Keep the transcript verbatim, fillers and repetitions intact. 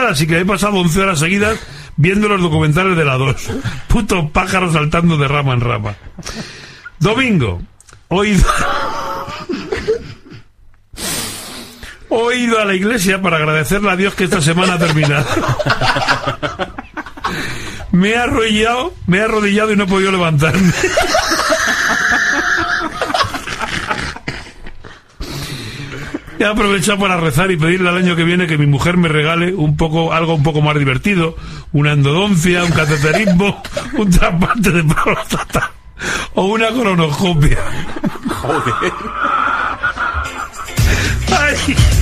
nada, así que he pasado once horas seguidas viendo los documentales de la dos. Putos pájaros saltando de rama en rama. Domingo. Hoy... He ido a la iglesia para agradecerle a Dios que esta semana ha terminado. Me he arrodillado, me he arrodillado y no he podido levantarme. He aprovechado para rezar y pedirle al año que viene que mi mujer me regale un poco, algo un poco más divertido, una endodoncia, un cateterismo, un trasplante de próstata o una colonoscopia. Joder. Ay.